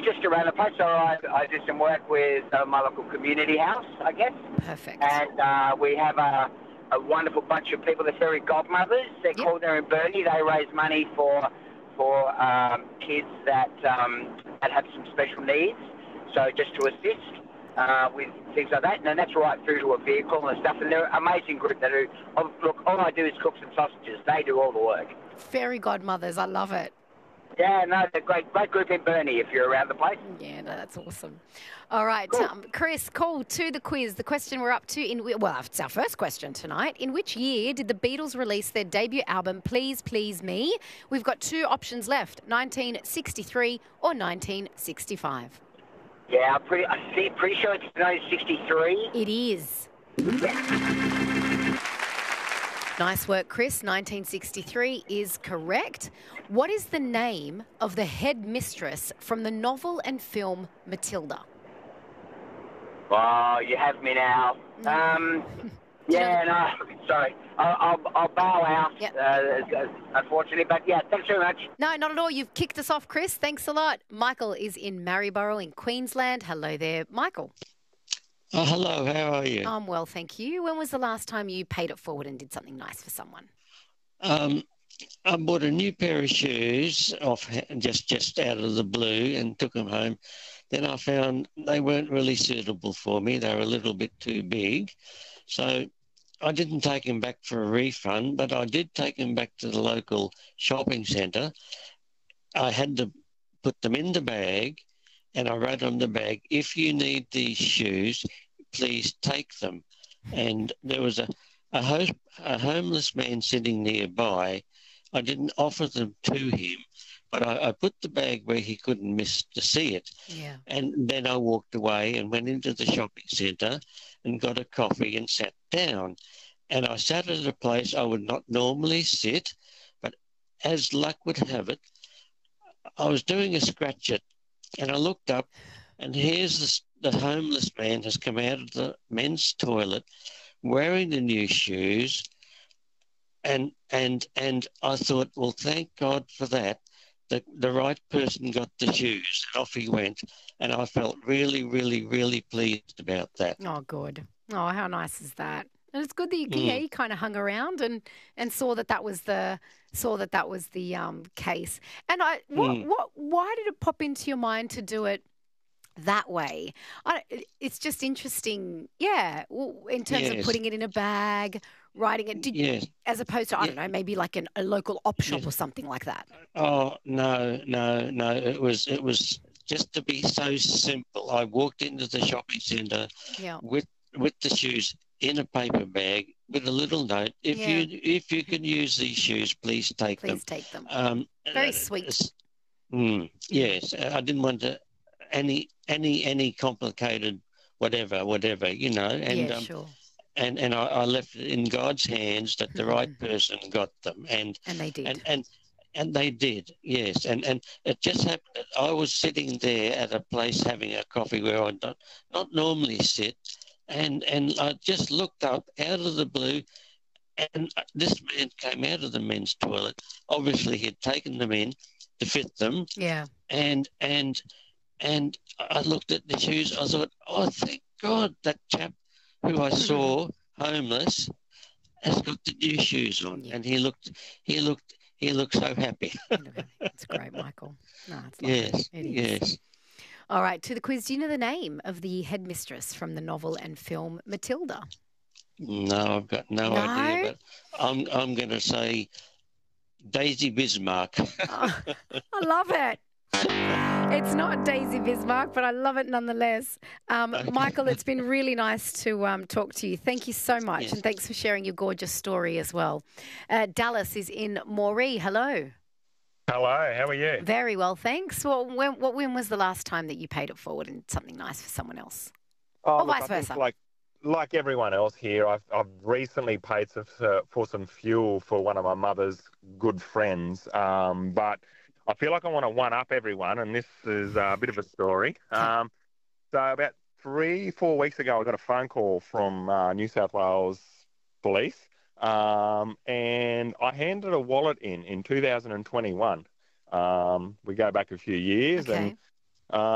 just around the place. So I do some work with my local community house, I guess. Perfect. And we have a wonderful bunch of people. They're fairy godmothers. They're called there in Burnie. They raise money for kids that have some special needs. So just to assist with things like that. And then that's right through to a vehicle and stuff. And they're an amazing group that do. Oh, look, all I do is cook some sausages. They do all the work. Fairy godmothers. I love it. Yeah, no, they're great group in Burnie if you're around the place. Yeah, no, that's awesome. All right, Cool. Chris, call to the quiz. The question we're up to it's our first question tonight. In which year did the Beatles release their debut album, Please Please Me? We've got two options left, 1963 or 1965. Yeah, I'm pretty sure it's 1963. It is. Nice work, Chris. 1963 is correct. What is the name of the headmistress from the novel and film Matilda? Oh, you have me now. Yeah, no, sorry. I'll bow out, unfortunately. But, yeah, thanks very much. No, not at all. You've kicked us off, Chris. Thanks a lot. Michael is in Maryborough in Queensland. Hello there, Michael. Oh, hello, how are you? I'm well, thank you. When was the last time you paid it forward and did something nice for someone? I bought a new pair of shoes off just out of the blue and took them home. Then I found they weren't really suitable for me. They were a little bit too big. So I didn't take them back for a refund, but I did take them back to the local shopping centre. I had to put them in the bag, and I wrote on the bag, if you need these shoes, please take them. And there was a homeless man sitting nearby. I didn't offer them to him, but I put the bag where he couldn't miss to see it. Yeah. And then I walked away and went into the shopping centre and got a coffee and sat down. And I sat at a place I would not normally sit, but as luck would have it, I was doing a scratch it, and I looked up, and here's the homeless man has come out of the men's toilet wearing the new shoes, and I thought, well, thank God for that. The right person got the shoes, and off he went, and I felt really, really, really pleased about that. Oh, good. Oh, how nice is that? And it's good that you kind of hung around and saw that was the case. And why did it pop into your mind to do it that way? It's just interesting, in terms of putting it in a bag, writing it, as opposed to, I don't know, maybe like a local op shop or something like that. Oh, no. It was just to be so simple. I walked into the shopping centre with the shoes in a paper bag with a little note. If you can use these shoes, please take them. Please take them. Very sweet. Yes, I didn't want to any complicated whatever, you know. And sure. And I left it in God's hands that the right person got them, and they did. And they did, yes. And it just happened that I was sitting there at a place having a coffee where I not normally sit, and I just looked up out of the blue, and this man came out of the men's toilet. Obviously, he had taken them in to fit them. Yeah. And I looked at the shoes. I thought, oh, thank God that chap who I saw homeless has got the new shoes on, and he looked so happy. It's great, Michael. No, it's lovely. Yes, yes. All right, to the quiz. Do you know the name of the headmistress from the novel and film Matilda? No, I've got no idea, but I'm going to say Daisy Bismarck. Oh, I love it. It's not Daisy Bismarck, but I love it nonetheless. Michael, it's been really nice to talk to you. Thank you so much, and thanks for sharing your gorgeous story as well. Dallas is in Moree. Hello. Hello, how are you? Very well, thanks. Well, when was the last time that you paid it forward and something nice for someone else? Or vice versa? Like everyone else here, I've recently paid for some fuel for one of my mother's good friends, but I feel like I want to one-up everyone, and this is a bit of a story. So about 3-4 weeks ago, I got a phone call from New South Wales Police, and I handed a wallet in 2021. We go back a few years, and